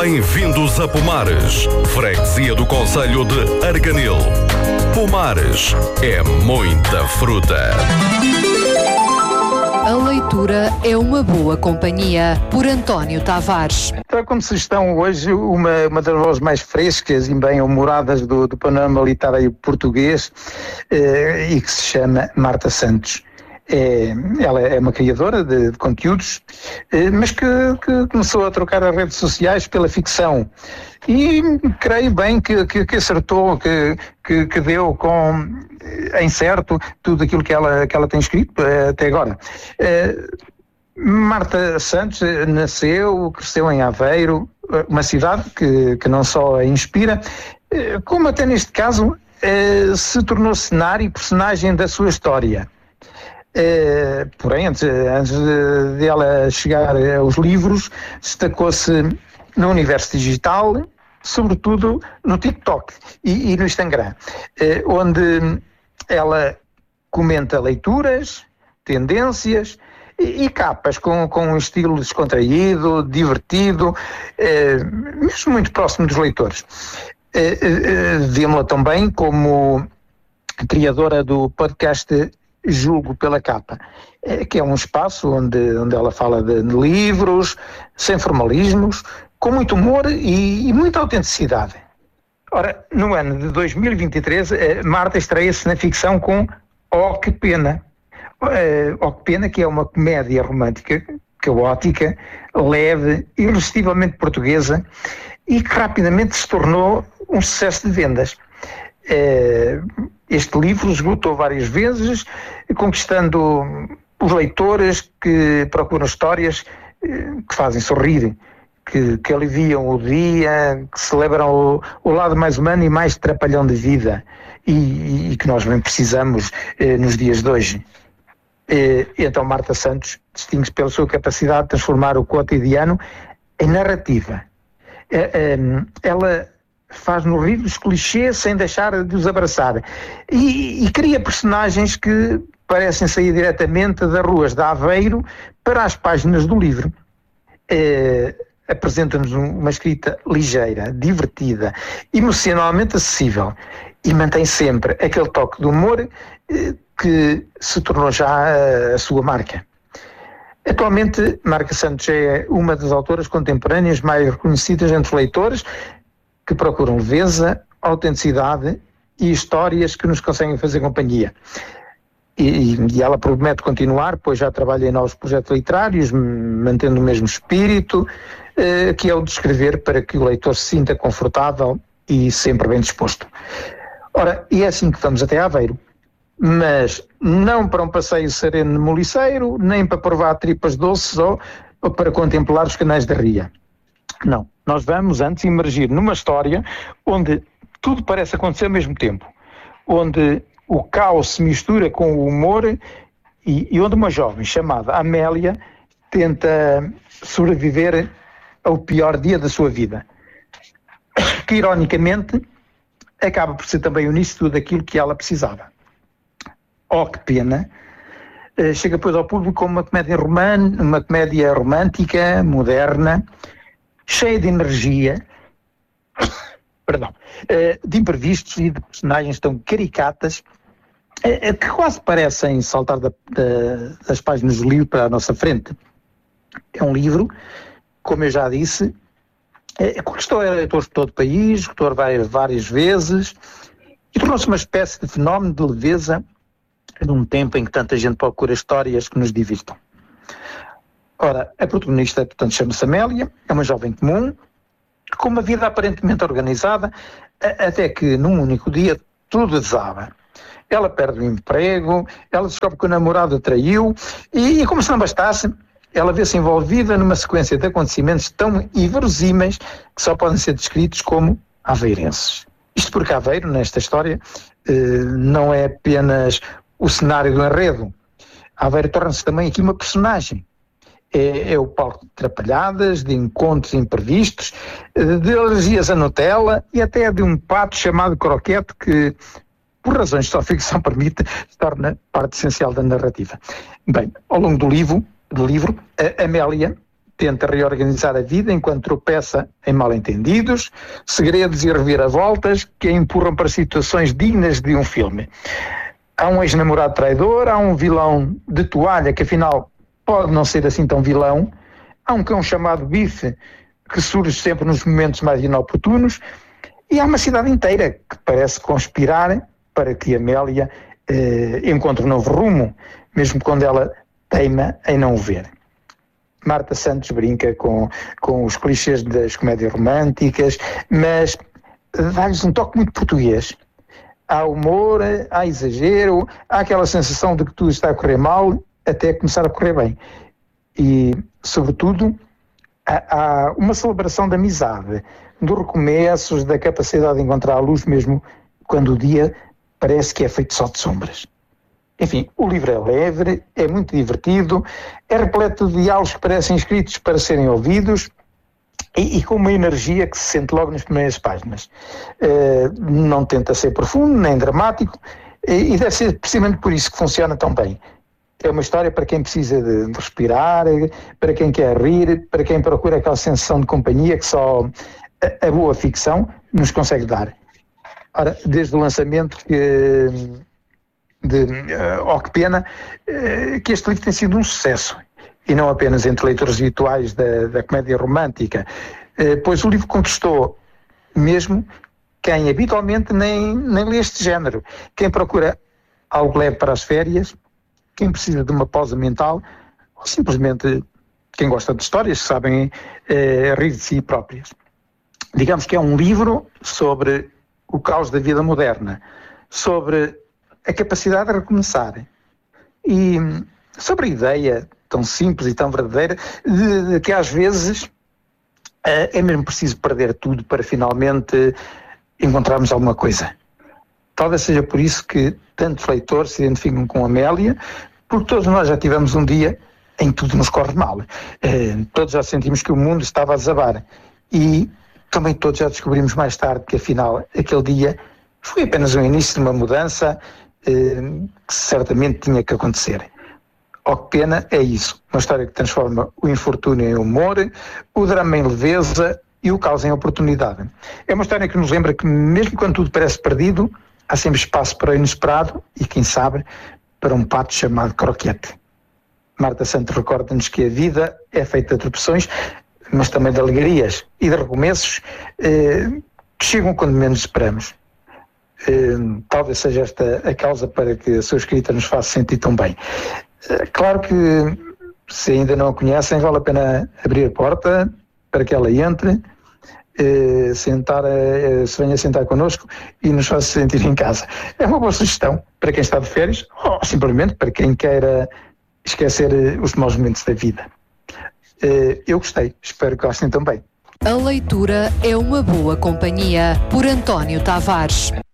Bem-vindos a Pomares, freguesia do concelho de Arganil. Pomares é muita fruta. A leitura é uma boa companhia, por António Tavares. Então, como sugestão hoje, uma das vozes mais frescas e bem-humoradas do panorama literário português, e que se chama Marta Santos. Ela é uma criadora de conteúdos, mas que começou a trocar as redes sociais pela ficção. E creio bem que acertou, que deu em certo tudo aquilo que ela tem escrito até agora. Marta Santos cresceu em Aveiro, uma cidade que não só a inspira, como até neste caso se tornou cenário e personagem da sua história. Porém, antes de ela chegar aos livros, destacou-se no universo digital, sobretudo no TikTok e no Instagram, onde ela comenta leituras, tendências e capas com um estilo descontraído, divertido, mesmo muito próximo dos leitores. Vemos-la também como criadora do podcast Julgo pela Capa, que é um espaço onde ela fala de livros, sem formalismos, com muito humor e muita autenticidade. Ora, no ano de 2023, Marta estreia-se na ficção com Oh, que Pena. Oh, que Pena, que é uma comédia romântica, caótica, leve, irresistivelmente portuguesa e que rapidamente se tornou um sucesso de vendas. Este livro esgotou várias vezes, conquistando os leitores que procuram histórias que fazem sorrir, que aliviam o dia, que celebram o lado mais humano e mais trapalhão de vida e que nós bem precisamos nos dias de hoje. Então Marta Santos distingue-se pela sua capacidade de transformar o cotidiano em narrativa. Ela faz-nos rir dos clichês sem deixar de os abraçar e cria personagens que parecem sair diretamente das ruas de Aveiro para as páginas do livro. Apresenta-nos uma escrita ligeira, divertida, emocionalmente acessível e mantém sempre aquele toque de humor que se tornou já a sua marca. Atualmente, Marta Santos é uma das autoras contemporâneas mais reconhecidas entre os leitores que procuram leveza, autenticidade e histórias que nos conseguem fazer companhia. E ela promete continuar, pois já trabalha em novos projetos literários, mantendo o mesmo espírito, que é o de escrever para que o leitor se sinta confortável e sempre bem disposto. Ora, e é assim que vamos até Aveiro, mas não para um passeio sereno de moliceiro, nem para provar tripas doces ou para contemplar os canais da ria. Não, nós vamos antes imergir numa história onde tudo parece acontecer ao mesmo tempo, onde o caos se mistura com o humor e onde uma jovem chamada Amélia tenta sobreviver ao pior dia da sua vida, que ironicamente acaba por ser também o início daquilo que ela precisava. Oh, que Pena! Chega depois ao público como uma comédia romântica, moderna, cheia de energia, de imprevistos e de personagens tão caricatas que quase parecem saltar das páginas do livro para a nossa frente. É um livro, como eu já disse, conquistou leitores de todo o país, esgotou várias vezes e tornou-se uma espécie de fenómeno de leveza num tempo em que tanta gente procura histórias que nos divirtam. Ora, a protagonista, portanto, chama-se Amélia, é uma jovem comum, com uma vida aparentemente organizada, até que num único dia tudo desaba. Ela perde o emprego, ela descobre que o namorado a traiu e como se não bastasse, ela vê-se envolvida numa sequência de acontecimentos tão inverosímeis que só podem ser descritos como aveirenses. Isto porque Aveiro, nesta história, não é apenas o cenário do enredo. Aveiro torna-se também aqui uma personagem. É o palco de trapalhadas, de encontros imprevistos, de alergias à Nutella e até de um pato chamado Croquete que, por razões que só a ficção permite, se torna parte essencial da narrativa. Bem, ao longo do livro, a Amélia tenta reorganizar a vida enquanto tropeça em mal-entendidos, segredos e reviravoltas que a empurram para situações dignas de um filme. Há um ex-namorado traidor, há um vilão de toalha que afinal pode não ser assim tão vilão, há um cão chamado Bife que surge sempre nos momentos mais inoportunos e há uma cidade inteira que parece conspirar para que Amélia encontre um novo rumo, mesmo quando ela teima em não o ver. Marta Santos brinca com os clichês das comédias românticas, mas dá-lhes um toque muito português. Há humor, há exagero, há aquela sensação de que tudo está a correr mal até começar a correr bem. E, sobretudo, há uma celebração da amizade, dos recomeços, da capacidade de encontrar a luz mesmo quando o dia parece que é feito só de sombras. Enfim, o livro é leve, é muito divertido, é repleto de diálogos que parecem escritos para serem ouvidos e com uma energia que se sente logo nas primeiras páginas. Não tenta ser profundo, nem dramático, e deve ser precisamente por isso que funciona tão bem. É uma história para quem precisa de respirar, para quem quer rir, para quem procura aquela sensação de companhia que só a boa ficção nos consegue dar. Ora, desde o lançamento que pena que este livro tem sido um sucesso, e não apenas entre leitores habituais da comédia romântica, pois o livro conquistou mesmo quem habitualmente nem lê este género, quem procura algo leve para as férias, quem precisa de uma pausa mental, ou simplesmente quem gosta de histórias que sabem rir de si próprias. Digamos que é um livro sobre o caos da vida moderna, sobre a capacidade de recomeçar e sobre a ideia tão simples e tão verdadeira de que às vezes é mesmo preciso perder tudo para finalmente encontrarmos alguma coisa. Talvez seja por isso que tantos leitores se identificam com Amélia, porque todos nós já tivemos um dia em que tudo nos corre mal. Todos já sentimos que o mundo estava a desabar e também todos já descobrimos mais tarde que afinal aquele dia foi apenas o início de uma mudança que certamente tinha que acontecer. Oh, que pena é isso, uma história que transforma o infortúnio em humor, o drama em leveza e o caos em oportunidade. É uma história que nos lembra que mesmo quando tudo parece perdido, há sempre espaço para o inesperado e, quem sabe, para um pato chamado croquete. Marta Santos recorda-nos que a vida é feita de tropeções, mas também de alegrias e de recomeços que chegam quando menos esperamos. Talvez seja esta a causa para que a sua escrita nos faça sentir tão bem. Claro que, se ainda não a conhecem, vale a pena abrir a porta para que ela entre, se venha sentar connosco e nos faça sentir em casa. É uma boa sugestão para quem está de férias ou simplesmente para quem queira esquecer os maus momentos da vida. Eu gostei, espero que gostem também. A leitura é uma boa companhia, por António Tavares.